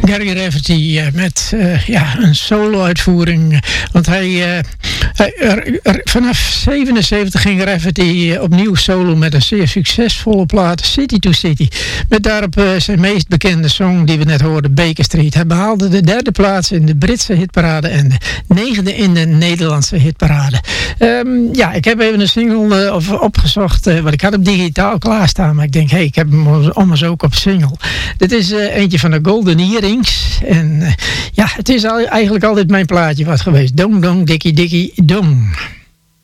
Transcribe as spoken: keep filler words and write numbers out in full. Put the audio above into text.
Gary Rafferty uh, met uh, ja, een solo-uitvoering. Want hij, uh, hij er, er, vanaf zevenenzeventig ging Rafferty uh, opnieuw solo met een zeer succesvolle plaat, City to City. Met daarop uh, zijn meest bekende song die we net hoorden, Baker Street. Hij behaalde de derde plaats in de Britse hitparade en de negende in de Nederlandse hitparade. Um, ja, ik heb even een single uh, of, opgezocht, uh, wat ik had op digitaal klaarstaan, maar ik denk, hé, hey, ik heb hem ommers ook op single. Dit is uh, eentje van de Golden Earrings. En uh, ja, het is al, eigenlijk altijd mijn plaatje wat geweest. Dong, dong, dikkie, dikkie, dong.